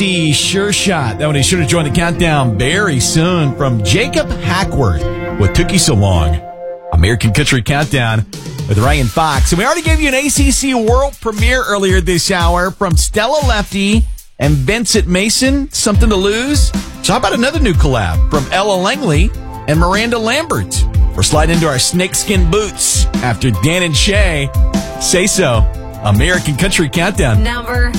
Sure Shot. That one, he should have joined the countdown very soon from Jacob Hackworth. What took you so long? American Country Countdown with Ryan Fox. And we already gave you an ACC world premiere earlier this hour from Stella Lefty and Vincent Mason. Something to Lose. So how about another new collab from Ella Langley and Miranda Lambert? We're sliding into our snakeskin boots after Dan and Shay. Say So. American Country Countdown. Number